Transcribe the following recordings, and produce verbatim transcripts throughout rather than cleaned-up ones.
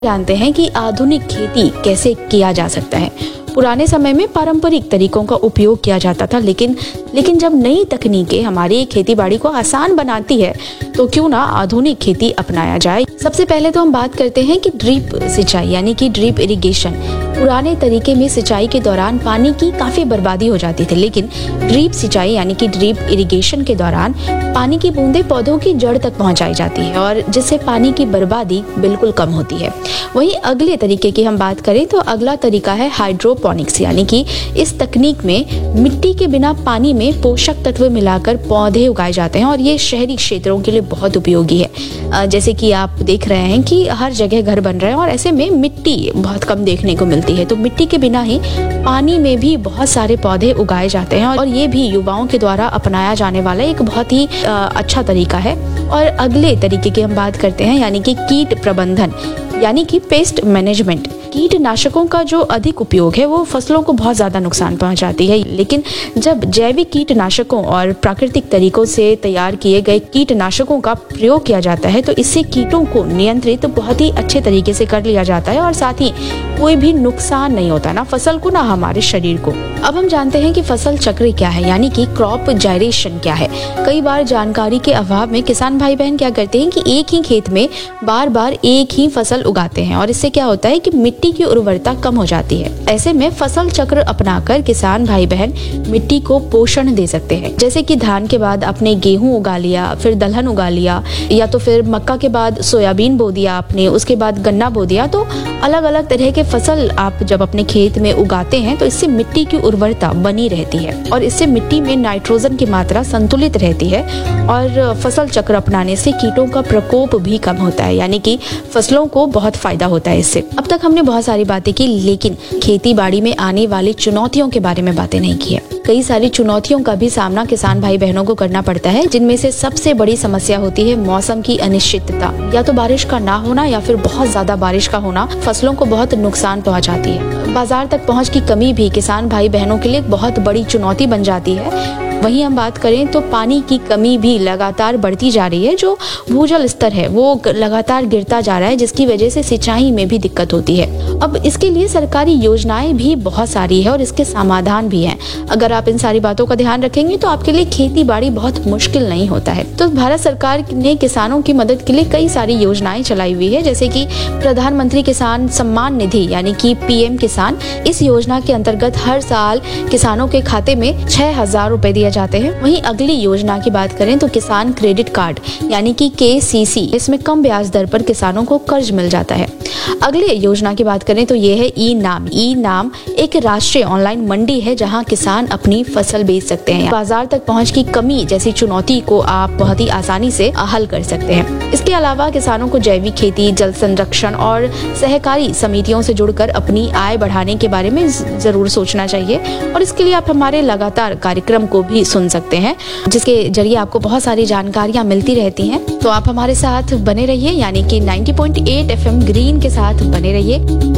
जानते हैं कि आधुनिक खेती कैसे किया जा सकता है। पुराने समय में पारंपरिक तरीकों का उपयोग किया जाता था, लेकिन लेकिन जब नई तकनीकें हमारी खेती बाड़ी को आसान बनाती है तो क्यों ना आधुनिक खेती अपनाया जाए। सबसे पहले तो हम बात करते हैं कि ड्रिप सिंचाई यानी कि ड्रिप इरिगेशन। पुराने तरीके में सिंचाई के दौरान पानी की काफी बर्बादी हो जाती थी, लेकिन ड्रिप सिंचाई यानी कि ड्रिप इरिगेशन के दौरान पानी की बूंदें पौधों की जड़ तक पहुंचाई जाती है और जिससे पानी की बर्बादी बिल्कुल कम होती है। वहीं अगले तरीके की हम बात करें तो अगला तरीका है हाइड्रोपोनिक्स, यानी कि इस तकनीक में मिट्टी के बिना पानी में पोषक तत्व मिलाकर पौधे उगाए जाते हैं और ये शहरी क्षेत्रों के लिए बहुत उपयोगी है। जैसे कि आप देख रहे हैं कि हर जगह घर बन रहे हैं और ऐसे में मिट्टी बहुत कम देखने को मिलती है, तो मिट्टी के बिना ही पानी में भी बहुत सारे पौधे उगाए जाते हैं और ये भी युवाओं के द्वारा अपनाया जाने वाला एक बहुत ही अच्छा तरीका है। और अगले तरीके की हम बात करते हैं यानी कि कीट प्रबंधन यानी कि पेस्ट मैनेजमेंट। कीटनाशकों का जो अधिक उपयोग है वो फसलों को बहुत ज्यादा नुकसान पहुंचाती है, लेकिन जब जैविक कीटनाशकों और प्राकृतिक तरीकों से तैयार किए गए कीटनाशकों का प्रयोग किया जाता है तो इससे कीटों को नियंत्रित बहुत ही अच्छे तरीके से कर लिया जाता है और साथ ही कोई भी नुकसान नहीं होता, ना फसल को ना हमारे शरीर को। अब हम जानते हैं कि फसल चक्र क्या है यानी कि क्रॉप जायरेशन क्या है। कई बार जानकारी के अभाव में किसान भाई बहन क्या करते हैं कि एक ही खेत में बार बार एक ही फसल उगाते हैं और इससे क्या होता है कि मिट्टी की उर्वरता कम हो जाती है। ऐसे में फसल चक्र अपनाकर किसान भाई बहन मिट्टी को पोषण दे सकते हैं। जैसे कि धान के बाद आपने गेहूं उगा लिया, फिर दलहन उगा लिया, या तो फिर मक्का के बाद सोयाबीन बो दिया आपने, उसके बाद गन्ना बो दिया। तो अलग अलग तरह के फसल आप जब अपने खेत में उगाते हैं तो इससे मिट्टी की उर्वरता बनी रहती है और इससे मिट्टी में नाइट्रोजन की मात्रा संतुलित रहती है और फसल चक्र अपनाने से कीटों का प्रकोप भी कम होता है, यानी कि फसलों को बहुत फायदा होता है इससे। अब तक हमने बहुत सारी बातें की, लेकिन खेती बाड़ी में आने वाली चुनौतियों के बारे में बातें नहीं की है। कई सारी चुनौतियों का भी सामना किसान भाई बहनों को करना पड़ता है, जिनमें से सबसे बड़ी समस्या होती है मौसम की अनिश्चितता। या तो बारिश का ना होना या फिर बहुत ज्यादा बारिश का होना फसलों को बहुत नुकसान पहुंचाती है। बाजार तक पहुंच की कमी भी किसान भाई बहनों के लिए एक बहुत बड़ी चुनौती बन जाती है। वहीं हम बात करें तो पानी की कमी भी लगातार बढ़ती जा रही है। जो भूजल स्तर है वो लगातार गिरता जा रहा है, जिसकी वजह से सिंचाई में भी दिक्कत होती है। अब इसके लिए सरकारी योजनाएं भी बहुत सारी है और इसके समाधान भी हैं। अगर आप इन सारी बातों का ध्यान रखेंगे तो आपके लिए खेती बाड़ी बहुत मुश्किल नहीं होता है। तो भारत सरकार ने किसानों की मदद के लिए कई सारी योजनाएं चलाई हुई है, जैसे कि प्रधानमंत्री किसान सम्मान निधि यानी कि पीएम किसान। इस योजना के अंतर्गत हर साल किसानों के खाते में छह हजार रूपए दिए जाते हैं। वहीं अगली योजना की बात करें तो किसान क्रेडिट कार्ड यानी कि केसीसी, इसमें कम ब्याज दर पर किसानों को कर्ज मिल जाता है। अगली योजना की बात करें तो ये है ई नाम। ई नाम एक राष्ट्रीय ऑनलाइन मंडी है जहां किसान अपनी फसल बेच सकते हैं। बाजार तक पहुंच की कमी जैसी चुनौती को आप बहुत ही आसानी से हल कर सकते हैं। इसके अलावा किसानों को जैविक खेती, जल संरक्षण और सहकारी समितियों से जुड़कर अपनी आय बढ़ाने के बारे में जरूर सोचना चाहिए और इसके लिए आप हमारे लगातार कार्यक्रम को भी सुन सकते हैं, जिसके जरिए आपको बहुत सारी जानकारियां मिलती रहती हैं। तो आप हमारे साथ बने रहिए, यानी कि नब्बे पॉइंट आठ एफएम ग्रीन के साथ बने रहिए।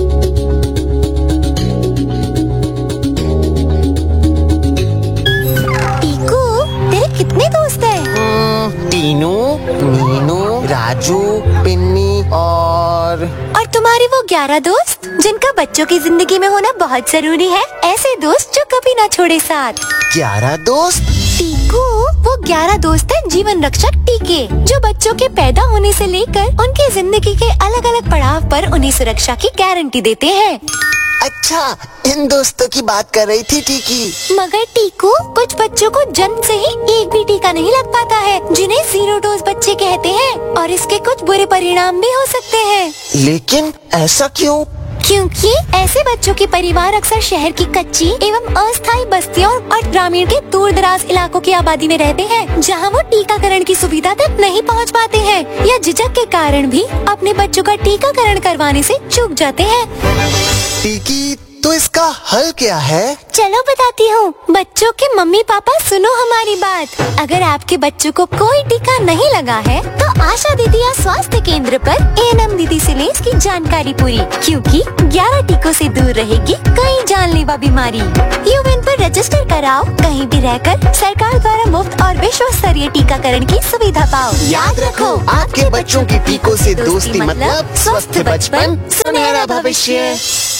टीकू, तेरे कितने दोस्त हैं? टीनू, मीनू, राजू, पिन्नी और और तुम्हारे वो ग्यारह दोस्त जिनका बच्चों की जिंदगी में होना बहुत जरूरी है। ऐसे दोस्त जो कभी ना छोड़े साथ। ग्यारह दोस्त? टीकू, वो ग्यारह दोस्त हैं जीवन रक्षक टीके, जो बच्चों के पैदा होने से लेकर उनके जिंदगी के अलग अलग पड़ाव पर उन्हें सुरक्षा की गारंटी देते हैं। अच्छा, इन दोस्तों की बात कर रही थी टीकी। मगर टीकू, कुछ बच्चों को जन्म से ही एक भी टीका नहीं लग पाता है, जिन्हें जीरो डोज बच्चे कहते हैं और इसके कुछ बुरे परिणाम भी हो सकते हैं। लेकिन ऐसा क्यों? क्योंकि ऐसे बच्चों के परिवार अक्सर शहर की कच्ची एवं अस्थायी बस्तियों और ग्रामीण के दूर दराज इलाकों की आबादी में रहते हैं, जहां वो टीकाकरण की सुविधा तक नहीं पहुंच पाते हैं या झिझक के कारण भी अपने बच्चों का टीकाकरण करवाने से चूक जाते हैं। टीकी, तो इसका हल क्या है? चलो बताती हूँ। बच्चों के मम्मी पापा सुनो हमारी बात। अगर आपके बच्चों को कोई टीका नहीं लगा है तो आशा दीदी या स्वास्थ्य केंद्र पर ए एन एम दीदी से ले इसकी जानकारी पूरी, क्योंकि ग्यारह टीकों से दूर रहेगी कई जानलेवा बीमारी। यूविन पर रजिस्टर कराओ, कहीं भी रहकर सरकार द्वारा मुफ्त और विश्व स्तरीय टीकाकरण की सुविधा पाओ। याद रखो, आपके बच्चों की टीकों से दोस्ती मतलब स्वस्थ बचपन, सुनहरा भविष्य।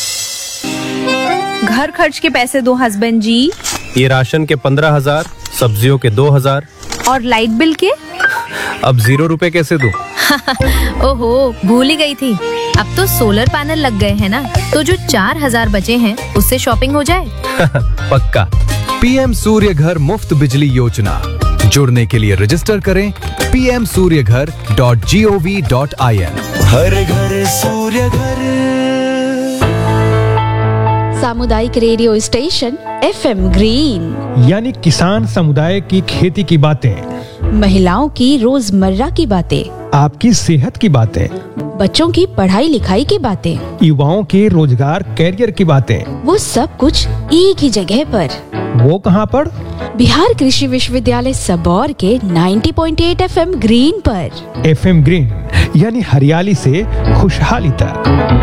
घर खर्च के पैसे दो हस्बैंड जी। ये राशन के पंद्रह हजार, सब्जियों के दो हजार और लाइट बिल के? अब जीरो रुपए कैसे दूं? ओहो, भूल ही गई थी। अब तो सोलर पैनल लग गए हैं ना, तो जो चार हजार बचे हैं उससे शॉपिंग हो जाए। पक्का। पीएम सूर्य घर मुफ्त बिजली योजना। जुड़ने के लिए रजिस्टर करें पी एम सूर्य घर dot G O V dot I N. हर घर सूर्य घर। सामुदायिक radio station F M green, यानी किसान समुदाय की खेती की बातें, महिलाओं की रोजमर्रा की बातें, आपकी सेहत की बातें, बच्चों की पढ़ाई लिखाई की बातें, युवाओं के रोजगार कैरियर की बातें, वो सब कुछ एक ही जगह पर। वो कहाँ पर? बिहार कृषि विश्वविद्यालय सबौर के नब्बे पॉइंट आठ एफ एम ग्रीन पर। एफ एम ग्रीन यानी हरियाली से खुशहाली तक।